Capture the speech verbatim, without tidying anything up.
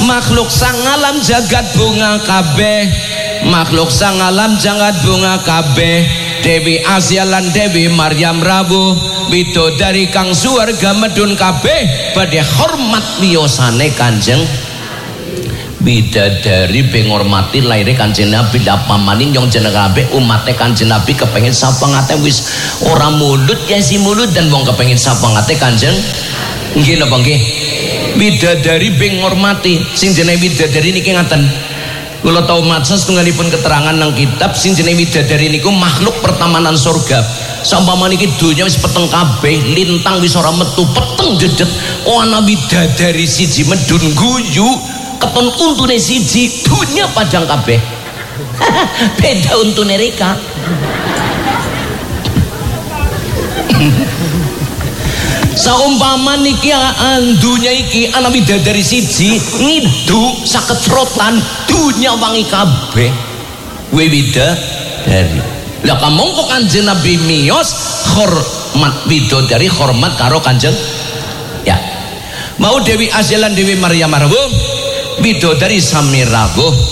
makhluk sang alam jagat bunga kabeh, makhluk sang alam jagat bunga kabeh. Dewi Asia lan Dewi Maryam rawuh bidodari kang suwarga medun kabeh badhe hormat wiyosane Kanjeng bidadari pengormati laire Kanjeng Nabi dapamani nyong jeneng kabeh umate Kanjeng Nabi kepengin sapa ngate wis ora mulut ya si mulut dan wong kepengin sapa ngate Kanjeng nggih napa nggih bidadari pengormati sing jenenge bidadari niki ngaten. Kula tau maca setunggalipun keterangan nang kitab sing jenenge widadari niku makhluk pertamanan surga. Sampama niki donya wis peteng kabeh, lintang wis ora metu, peteng dedet. Ana widadari siji medun guyu, keton untune siji, donya padang kabeh. Beda untune reka. Saumpama niki dunya iki ana widadari siji ngidu saged serotan dunya wangi kabeh kuwi widadari. Lah kamangka Kanjeng Nabi miyos hormat widadari hormat karo Kanjeng ya mau Dewi Asia lan Dewi Maryam rawuh widadari sami rawuh